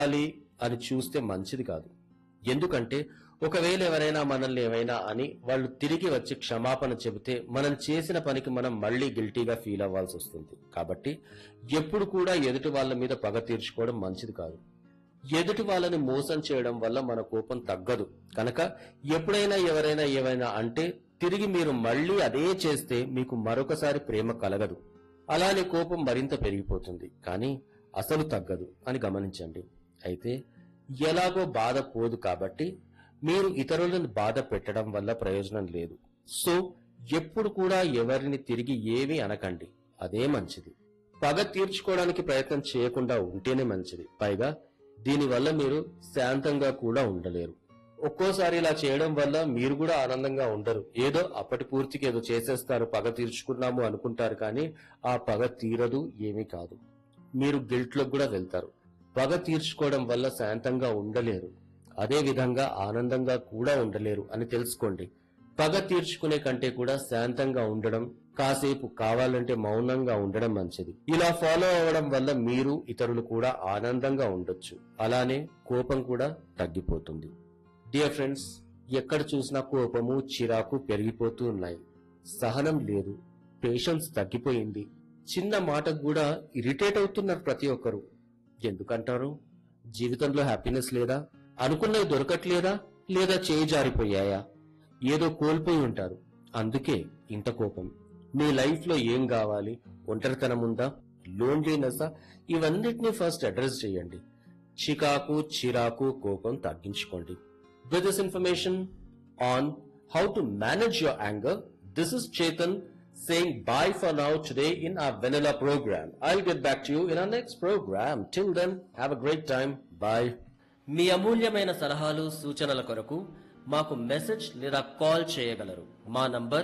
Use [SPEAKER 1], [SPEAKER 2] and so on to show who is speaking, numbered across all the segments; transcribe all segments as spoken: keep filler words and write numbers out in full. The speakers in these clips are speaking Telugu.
[SPEAKER 1] చేయాలి అని చూస్తే మంచిది కాదు. ఎందుకంటే ఒకవేళ ఎవరైనా మనల్ని ఏమైనా అని వాళ్ళు తిరిగి వచ్చి క్షమాపణ చెబితే మనం చేసిన పనికి మనం మళ్ళీ గిల్టీగా ఫీల్ అవ్వాల్సి వస్తుంది. కాబట్టి ఎప్పుడు కూడా ఎదుటి వాళ్ళ మీద పగ తీర్చుకోవడం మంచిది కాదు. ఎదుటి వాళ్ళని మోసం చేయడం వల్ల మన కోపం తగ్గదు. కనుక ఎప్పుడైనా ఎవరైనా ఏమైనా అంటే తిరిగి మీరు మళ్ళీ అదే చేస్తే మీకు మరొకసారి ప్రేమ కలగదు. అలానే కోపం మరింత పెరిగిపోతుంది, కానీ అసలు తగ్గదు అని గమనించండి. అయితే ఎలాగో బాధ పోదు కాబట్టి మీరు ఇతరులను బాధ పెట్టడం వల్ల ప్రయోజనం లేదు. సో ఎప్పుడు కూడా ఎవరిని తిరిగి ఏమీ అనకండి, అదే మంచిది. పగ తీర్చుకోవడానికి ప్రయత్నం చేయకుండా ఉంటేనే మంచిది. పైగా దీనివల్ల మీరు శాంతంగా కూడా ఉండలేరు. ఒక్కోసారి ఇలా చేయడం వల్ల మీరు కూడా ఆనందంగా ఉండరు. ఏదో అప్పటి పూర్తికి ఏదో చేసేస్తారు, పగ తీర్చుకున్నాము అనుకుంటారు, కానీ ఆ పగ తీరదు, ఏమీ కాదు. మీరు గిల్ట్లోకి కూడా వెళ్తారు. పగ తీర్చుకోవడం వల్ల శాంతంగా ఉండలేరు, అదే విధంగా ఆనందంగా కూడా ఉండలేరు అని తెలుసుకోండి. పగ తీర్చుకునే కంటే కూడా శాంతంగా ఉండడం, కాసేపు కావాలంటే మౌనంగా ఉండడం మంచిది. ఇలా ఫాలో అవ్వడం వల్ల మీరు ఇతరులు కూడా ఆనందంగా ఉండొచ్చు. అలానే కోపం కూడా తగ్గిపోతుంది. డియర్ ఫ్రెండ్స్, ఎక్కడ చూసినా కోపము, చిరాకు పెరిగిపోతూ ఉన్నాయి. సహనం లేదు, పేషెన్స్ తగ్గిపోయింది. చిన్న మాటకు కూడా ఇరిటేట్ అవుతున్నారు ప్రతి ఒక్కరు. ఎందుకంటారు? జీవితంలో హ్యాపీనెస్ లేదా? అనుకున్నవి దొరకట్లేదా? లేదా చేయి జారిపోయాయా? ఏదో కోల్పోయి ఉంటారు, అందుకే ఇంత కోపం. మీ లైఫ్ లో ఏం కావాలి? ఒంటరితనం ఉందా? లోన్లీనెస్? ఇవన్నిటిని ఫస్ట్ అడ్రస్ చేయండి. చికాకు, చిరాకు, కోపం తగ్గించుకోండి. With this information on how to manage your anger, this is Chetan saying bye for now today in our vanilla program. I'll get back to you in our next program. Till then, have a great time. Bye.
[SPEAKER 2] మీ అమూల్యమైన సలహాలు సూచనల కొరకు మాకు మెసేజ్ లేదా కాల్ చేయగలరు. మా నంబర్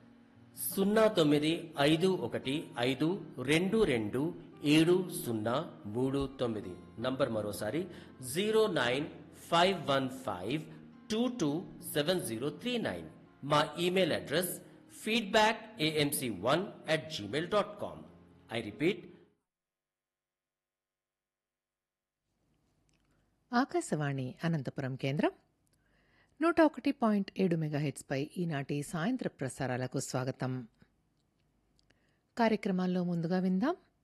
[SPEAKER 2] సున్నా తొమ్మిది ఐదు ఒకటి ఐదు రెండు రెండు ఏడు సున్నా మూడు తొమ్మిది. నంబర్ మరోసారి zero nine five one five two two seven zero three nine. మా email address feedback AMC one at Gmail dot com. I repeat,
[SPEAKER 3] Akashvani Anantapuram కేంద్రం నూట ఒకటి పాయింట్ ఏడు మెగాహెట్స్పై ఈనాటి సాయంత్ర ప్రసారాలకు స్వాగతం. కార్యక్రమాల్లో ముందుగా విందాం